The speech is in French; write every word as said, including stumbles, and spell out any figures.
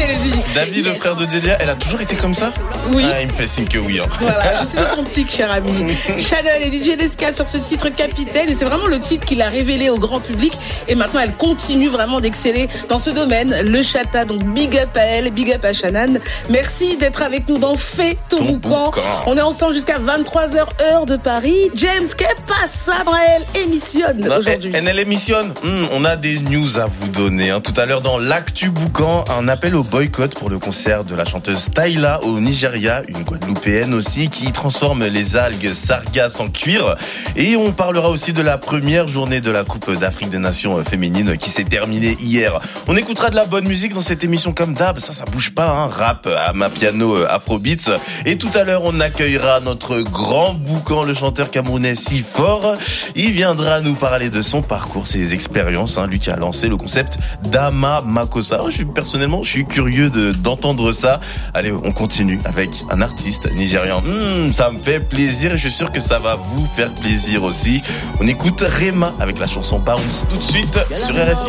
Kennedy. David, le frère de Delia, elle a toujours été comme ça? Oui. Ah, il me fait signe que oui. Hein. Voilà, je suis authentique, cher ami. Chanel et D J Nesca sur ce titre Capitaine, et c'est vraiment le titre qui l'a révélé au grand public, et maintenant elle continue vraiment d'exceller dans ce domaine, le chata. Donc big up à elle, big up à Shannon. Merci d'être avec nous dans Fais ton, ton boucan. boucan. On est ensemble jusqu'à vingt-trois heures heure de Paris. James, qu'est passa dans elle émissionne non, aujourd'hui. Elle, elle émissionne. Hum, on a des news à vous donner. Hein. Tout à l'heure dans l'actu boucan, un appel au boycott pour le concert de la chanteuse Tyla au Nigeria, une Guadeloupéenne aussi qui transforme les algues sargasses en cuir. Et on parlera aussi de la première journée de la Coupe d'Afrique des Nations féminines qui s'est terminée hier. On écoutera de la bonne musique dans cette émission comme d'hab. Ça, ça bouge pas, hein. Rap, amapiano, afrobeats. Et tout à l'heure, on accueillera notre grand boucan, le chanteur camerounais Sifor. Il viendra nous parler de son parcours, ses expériences. Hein. Lui qui a lancé le concept d'Ama Makossa. Je suis, personnellement, je suis curieux de, d'entendre ça. Allez, on continue avec un artiste nigérian. Mmh, ça me fait plaisir et je suis sûr que ça va vous faire plaisir aussi. On écoute Rema avec la chanson Bounce tout de suite sur R F I.